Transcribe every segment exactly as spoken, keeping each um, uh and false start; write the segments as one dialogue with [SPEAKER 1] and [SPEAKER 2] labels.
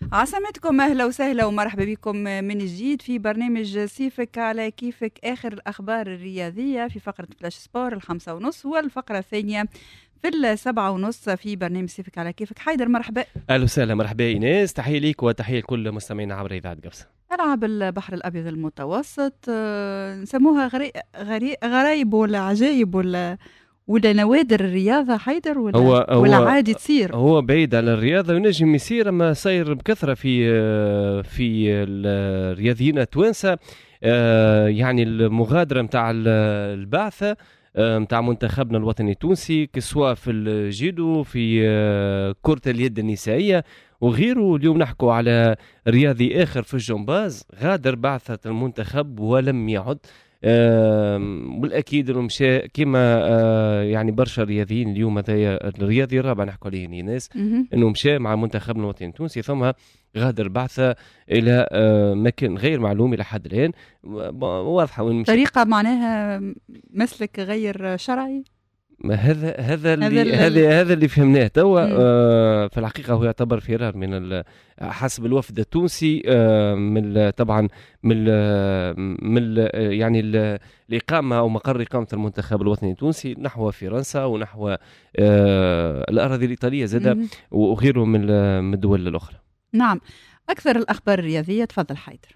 [SPEAKER 1] عسلامتكم، أهلا وسهلا ومرحبا بكم من جديد في برنامج سيفك على كيفك، آخر الأخبار الرياضية في فقرة فلاش سبور الخمسة ونص، والفقرة الثانية في السبعة ونص في برنامج سيفك على كيفك. حيدر مرحبا.
[SPEAKER 2] أهلا وسهلا، مرحبا إيناس، تحية ليك وتحية لكل مستمعينا عبر إذاعة قبصة.
[SPEAKER 1] ألعاب البحر الأبيض المتوسط نسموها غري... غري... غرايب ولا عجائب ولا ولا نوادر الرياضة حيدر ولا
[SPEAKER 2] هو
[SPEAKER 1] ولا
[SPEAKER 2] هو
[SPEAKER 1] عادي تصير؟
[SPEAKER 2] هو بعيد عن الرياضة ونجم يصير، ما صاير بكثرة في في الرياضيين التوانسة. يعني المغادرة متاع البعثة متاع منتخبنا الوطني التونسي، كسوا في الجيدو، في كرة اليد النسائية وغيره. اليوم نحكوا على رياضي آخر في الجمباز غادر بعثة المنتخب ولم يعد. بالأكيد انه مشى كما يعني برشا رياضيين. اليوم هذا الرياضي الرابع نحكوا عليه ناس انه مشى مع منتخبنا الوطني التونسي، ثم غادر بعثة الى مكان غير معلوم الى حد الان. واضحه وين مشى، طريقه
[SPEAKER 1] معناها مسلك غير شرعي.
[SPEAKER 2] هذا هذا اللي هذا هذا اللي فهمناه توا. آه في الحقيقه هو يعتبر فرار من حسب الوفد التونسي، آه من طبعا من من يعني الاقامه او مقر اقامه المنتخب الوطني التونسي نحو فرنسا ونحو آه الاراضي الايطاليه زاده وغيره من من الدول الاخرى.
[SPEAKER 1] نعم، اكثر الاخبار الرياضيه تفضل حيدر.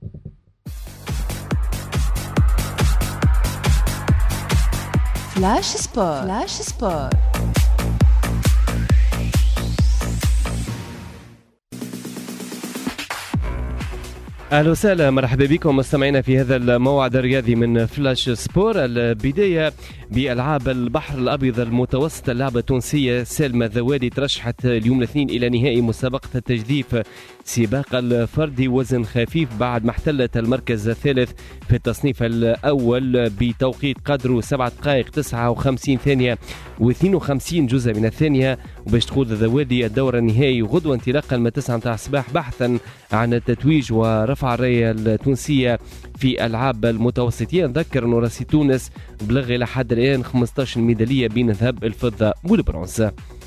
[SPEAKER 3] فلاش سبور. فلاش سبور.
[SPEAKER 2] اهلا وسهلا، مرحبا بكم مستمعينا في هذا الموعد الرياضي من فلاش سبور. البدايه بالعاب البحر الابيض المتوسط. اللعبه التونسيه سلمى ذوالي ترشحت اليوم الاثنين الى نهائي مسابقه التجديف سباق الفردي وزن خفيف بعد ما احتلت المركز الثالث في التصنيف الاول بتوقيت قدره سبعة دقائق تسعة وخمسين ثانيه واثنين وخمسين جزء من الثانيه، وباش تخوض ذوالي الدور النهائي غدوه انطلاقا من تسعة متاع الصباح بحثا عن التتويج ورفع الرايه التونسيه في العاب المتوسطيه. نذكر انه راسي تونس بلغ الى حد الان خمسة عشر ميداليه بين الذهب الفضه والبرونز.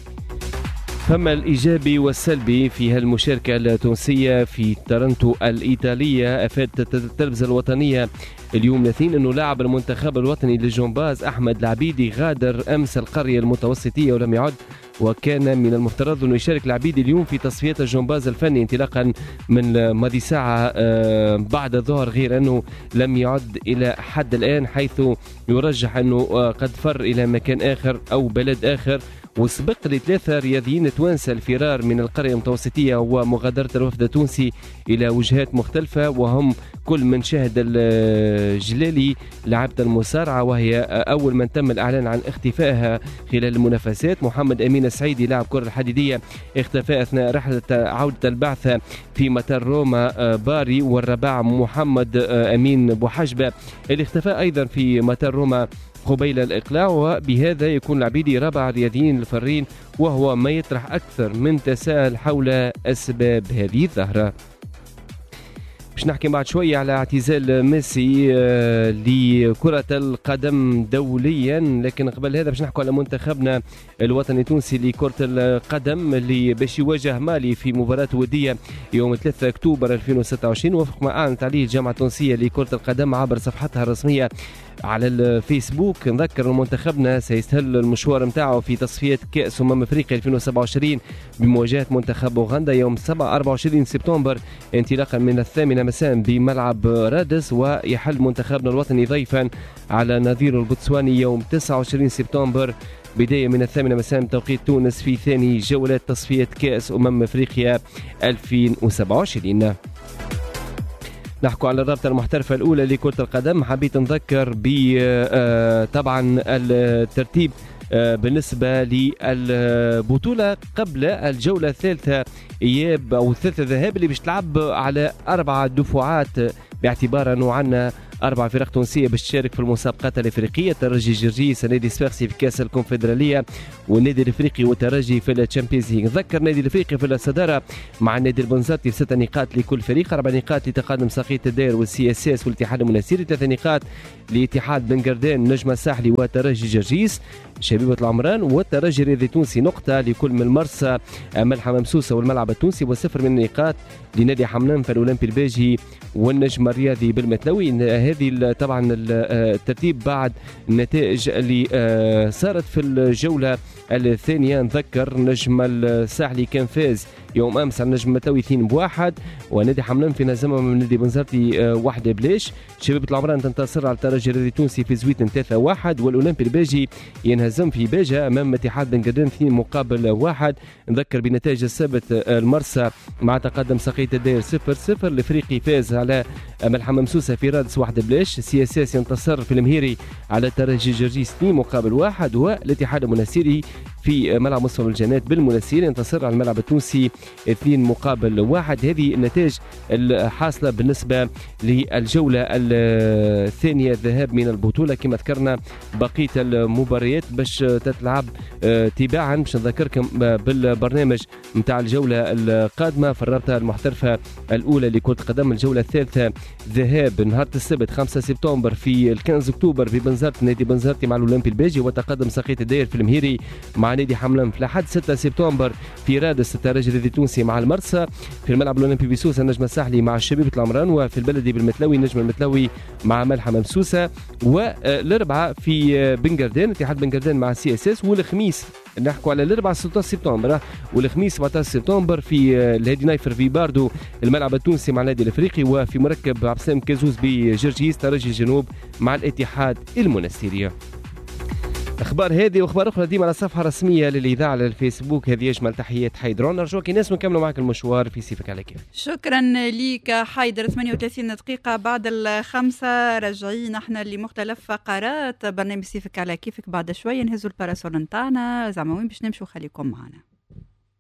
[SPEAKER 2] فما الإيجابي والسلبي في هالمشاركة التونسية في تورنتو الإيطالية. أفادت التلفزة الوطنية اليوم الاثنين أنه لاعب المنتخب الوطني للجمباز أحمد العبيدي غادر أمس القرية المتوسطية ولم يعد، وكان من المفترض أنه يشارك العبيدي اليوم في تصفيات الجمباز الفني انطلاقا من ماضي ساعة بعد الظهر، غير أنه لم يعد إلى حد الآن، حيث يرجح أنه قد فر إلى مكان آخر أو بلد آخر. وسبق لثلاثة رياضيين توانسة الفرار من القرية المتوسطية ومغادرة الوفد التونسي إلى وجهات مختلفة، وهم كل من شاهد الجلالي لاعبة المصارعة وهي أول من تم الإعلان عن اختفائها خلال المنافسات. محمد أمين السعيدي لاعب كرة الحديدية اختفى أثناء رحلة عودة البعثة في مطار روما باري، والرباع محمد أمين بوحجبة اللي اختفى أيضا في مطار روما قبيل الإقلاع. وبهذا يكون العبيدي رابع رياضيين الفارين، وهو ما يطرح أكثر من تساؤل حول أسباب هذه الظاهرة. باش نحكي بعد شوية على اعتزال ميسي لكرة القدم دوليا، لكن قبل هذا باش نحكي على منتخبنا الوطني التونسي لكرة القدم اللي باش يواجه مالي في مباراة ودية يوم ثلاثة أكتوبر ألفين وستة وعشرين وفق ما أعلنت عليه الجامعة التونسية لكرة القدم عبر صفحتها الرسمية على الفيسبوك. نذكر ان منتخبنا سيستهل المشوار نتاعه في تصفيات كأس أمم أفريقيا ألفين وسبعة وعشرين بمواجهة منتخب أوغندا يوم أربعة وعشرين سبتمبر انطلاقا من الثامنة مساء بملعب رادس، ويحل منتخبنا الوطني ضيفا على نظيره البوتسواني يوم تسعة وعشرين سبتمبر بداية من الثامنة مساء بتوقيت تونس في ثاني جولات تصفيات كأس أمم أفريقيا ألفين وسبعة وعشرين. نحكوا على الرابطة المحترفة الأولى لكرة القدم. حبيت نذكر ب طبعا الترتيب بالنسبة للبطولة قبل الجولة الثالثة إياب أو الثالثة ذهاب اللي باش تلعب على أربعة دفعات، باعتبار أنه عندنا أربع فرق تونسية باش تشارك في المسابقات الإفريقية. ترجي جرجيس، نادي صفاقسي في كأس الكونفدرالية، والنادي الإفريقي والترجي في الشامبيونز ليج. ذكر النادي الإفريقي في الصدارة مع النادي البنزرتي بست نقاط لكل فريق، أربع نقاط لتقدم ساقية الداير والسي اس اس والاتحاد المنستيري، ثلاث نقاط لاتحاد بن قردان النجم الساحلي وترجي جرجيس. شبيبة العمران والترجي الرياضي التونسي نقطة لكل من المرسى ملحمة مسوسة والملعب التونسي، وصفر من النقاط لنادي حملان في الأولمبي الباجي والنجم الرياضي بالمتلوي. هذه طبعا الترتيب بعد النتائج اللي صارت في الجولة الثانية. نذكر نجم الساحلي كان فاز يوم امس على النجم المتلوي اثنين بواحد، ونادي حملان في نزمه من نادي بنزرتي واحد بلاش. شبيبة العمران تنتصر على الترجي الرياضي التونسي في زويتن ثلاثة واحد، والاولمبي الباجي ينهزم في باجة امام اتحاد بن قردان اثنين مقابل واحد. نذكر بنتائج السبت المرسى مع تقدم ساقية الداير صفر صفر، الافريقي فاز على ملحمة مسوسة في رادس واحد بلاش، سي اس اس ينتصر في المهيري على الترجي جرجيس اثنين مقابل واحد، والاتحاد المنستيري في ملعب مصطفى الجنات بالمنستير ينتصر على الملعب التونسي اثنين مقابل واحد. هذه النتائج الحاصلة بالنسبة للجولة الثانية الذهاب من البطولة. كما ذكرنا بقية المباريات باش تتلعب تباعا، باش نذكركم بالبرنامج متاع الجولة القادمة في الرابطة المحترفة الأولى لكرة القدم. الجولة الثالثة ذهاب نهار السبت خمسة سبتمبر في خمسة أكتوبر في بنزرت، نادي بنزرتي مع الأولمبي الباجي، وتقدم ساقية الداير في المهيري مع نادي حملان. في لحد ستة سبتمبر في رادس الترجي الرياضي التونسي مع المرسى، في الملعب الأولمبي بسوس النجم الساحلي مع شبيبة العمران، وفي البلدي بالمتلوي النجم المتلوي مع ملحمة مسوسة، والاربعاء في بن قردان اتحاد بن قردان مع سي اس اس، والخميس نحكوا على الاربعاء ستة عشر سبتمبر، والخميس سبعة عشر سبتمبر في الهادي نايفر في باردو الملعب التونسي مع النادي الافريقي، وفي مركب عبد السلام كازوز بجرجيس ترجي الجنوب مع الاتحاد المنستيري. اخبار هذه واخبار اخرى ديما على الصفحه الرسميه للاذاعه على الفيسبوك. هذه يجمل تحيات حيدرون، نرجوك الناس نكملوا معك المشوار في سيفك على كيف.
[SPEAKER 1] شكرا ليك حيدر. ثمانية وثلاثين دقيقه بعد الخمسه راجعين احنا لمختلف فقرات برنامج سيفك على كيفك. بعد شويه نهزوا الباراسول نتاعنا زعما وين باش نمشوا، خليكم معنا.